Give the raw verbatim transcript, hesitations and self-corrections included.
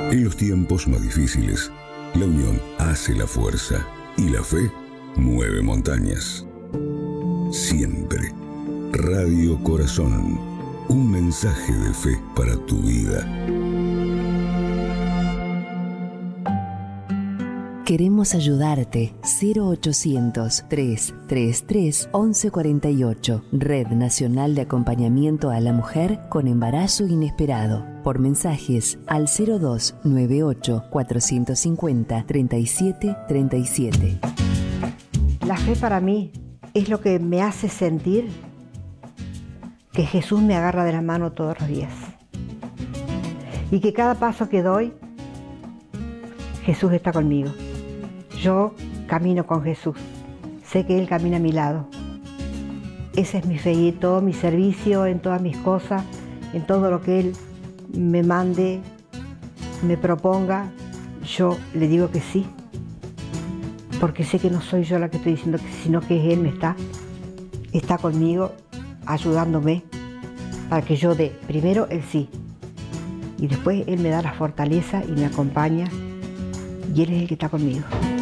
En los tiempos más difíciles, la unión hace la fuerza y la fe mueve montañas. Siempre. Radio Corazón. Un mensaje de fe para tu vida. Queremos ayudarte. cero ochocientos, trescientos treinta y tres, once cuarenta y ocho. Red Nacional de Acompañamiento a la Mujer con Embarazo Inesperado. Por mensajes al cero dos nueve ocho, cuatrocientos cincuenta, treinta y siete treinta y siete. La fe para mí es lo que me hace sentir que Jesús me agarra de la mano todos los días. Y que cada paso que doy, Jesús está conmigo. Yo camino con Jesús, sé que Él camina a mi lado. Esa es mi fe y todo mi servicio, en todas mis cosas, en todo lo que Él me mande, me proponga, yo le digo que sí. Porque sé que no soy yo la que estoy diciendo que sí, sino que Él me está, está conmigo, ayudándome, para que yo dé primero el sí. Y después Él me da la fortaleza y me acompaña, y Él es el que está conmigo.